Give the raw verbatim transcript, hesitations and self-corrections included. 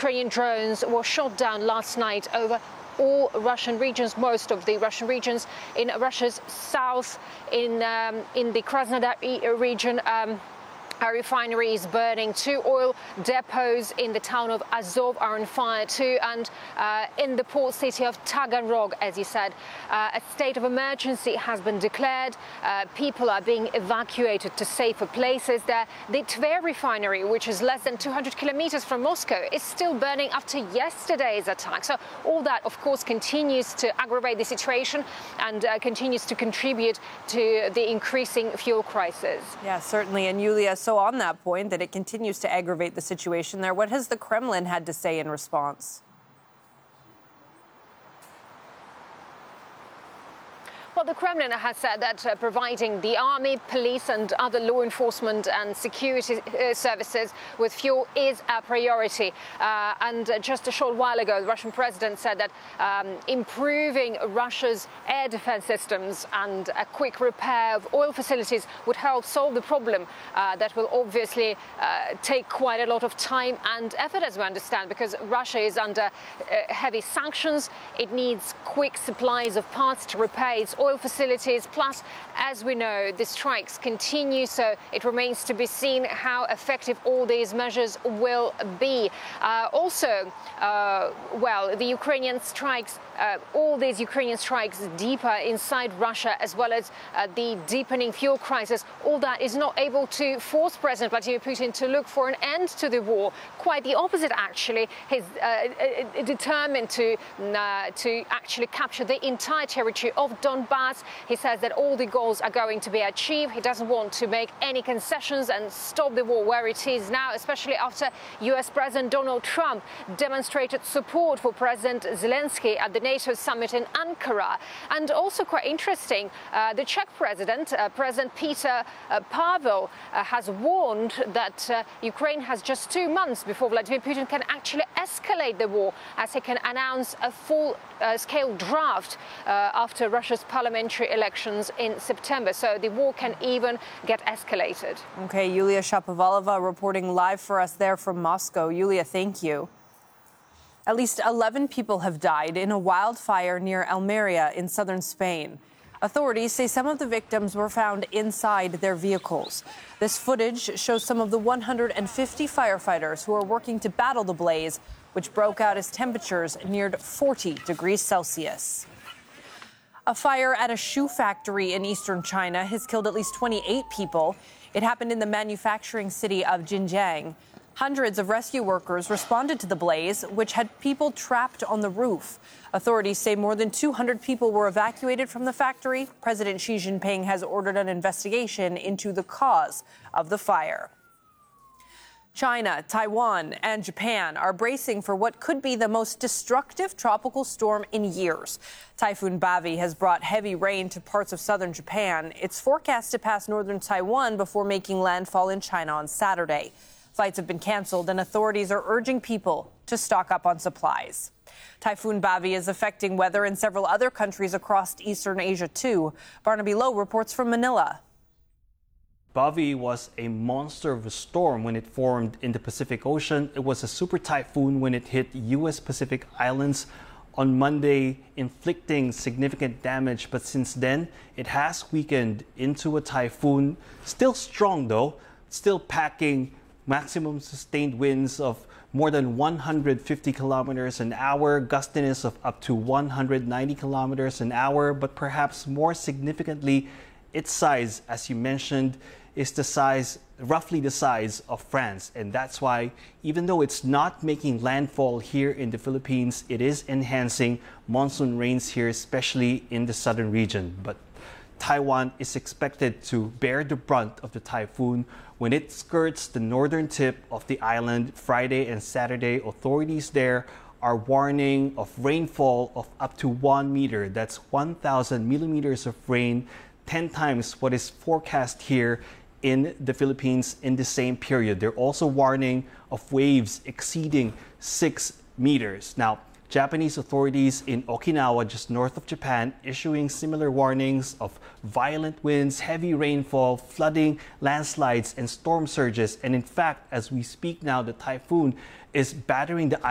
Ukrainian drones were shot down last night over all Russian regions, most of the Russian regions in Russia's south, in um, in the Krasnodar region. Um, A refinery is burning. Two oil depots in the town of Azov are on fire too, and uh, in the port city of Taganrog, as you said, uh, a state of emergency has been declared. Uh, people are being evacuated to safer places there. The Tver refinery, which is less than two hundred kilometers from Moscow, is still burning after yesterday's attack. So all that, of course, continues to aggravate the situation and uh, continues to contribute to the increasing fuel crisis. Yeah, certainly. And Yulia, so on that point, that it continues to aggravate the situation there, what has the Kremlin had to say in response? Well, the Kremlin has said that uh, providing the army, police and other law enforcement and security uh, services with fuel is a priority. Uh, and uh, just a short while ago, the Russian president said that um, improving Russia's air defense systems and a quick repair of oil facilities would help solve the problem. Uh, that will obviously uh, take quite a lot of time and effort, as we understand, because Russia is under uh, heavy sanctions. It needs quick supplies of parts to repair its oil facilities. Plus, as we know, the strikes continue, so it remains to be seen how effective all these measures will be. Uh, also, uh, well, the Ukrainian strikes, uh, all these Ukrainian strikes deeper inside Russia, as well as uh, the deepening fuel crisis, all that is not able to force President Vladimir Putin to look for an end to the war. Quite the opposite, actually. He's uh, determined to, uh, to actually capture the entire territory of Donbass. He says that all the goals are going to be achieved. He doesn't want to make any concessions and stop the war where it is now, especially after U S President Donald Trump demonstrated support for President Zelensky at the NATO summit in Ankara. And also quite interesting, uh, the Czech president, uh, President Peter uh, Pavel, uh, has warned that uh, Ukraine has just two months before Vladimir Putin can actually escalate the war, as he can announce a full-scale uh, draft uh, after Russia's parliamentary elections in September. So the war can even get escalated. Okay, Yulia Shapovalova reporting live for us there from Moscow. Yulia, thank you. At least eleven people have died in a wildfire near Almeria in southern Spain. Authorities say some of the victims were found inside their vehicles. This footage shows some of the one hundred fifty firefighters who are working to battle the blaze, which broke out as temperatures neared forty degrees Celsius. A fire at a shoe factory in eastern China has killed at least twenty-eight people. It happened in the manufacturing city of Xinjiang. Hundreds of rescue workers responded to the blaze, which had people trapped on the roof. Authorities say more than two hundred people were evacuated from the factory. President Xi Jinping has ordered an investigation into the cause of the fire. China, Taiwan, and Japan are bracing for what could be the most destructive tropical storm in years. Typhoon Bavi has brought heavy rain to parts of southern Japan. It's forecast to pass northern Taiwan before making landfall in China on Saturday. Flights have been canceled, and authorities are urging people to stock up on supplies. Typhoon Bavi is affecting weather in several other countries across eastern Asia, too. Barnaby Lowe reports from Manila. Bavi was a monster of a storm when it formed in the Pacific Ocean. It was a super typhoon when it hit U S Pacific Islands on Monday, inflicting significant damage. But since then, it has weakened into a typhoon. Still strong, though, still packing maximum sustained winds of more than one hundred fifty kilometers an hour, gustiness of up to one hundred ninety kilometers an hour. But perhaps more significantly, its size, as you mentioned, is the size, roughly the size of France. And that's why, even though it's not making landfall here in the Philippines, it is enhancing monsoon rains here, especially in the southern region. But Taiwan is expected to bear the brunt of the typhoon when it skirts the northern tip of the island Friday and Saturday. Authorities there are warning of rainfall of up to one meter. That's one thousand millimeters of rain, ten times what is forecast here in the Philippines in the same period. They're also warning of waves exceeding six meters. Now, Japanese authorities in Okinawa, just north of Japan, issuing similar warnings of violent winds, heavy rainfall, flooding, landslides, and storm surges. And in fact, as we speak now, the typhoon is battering the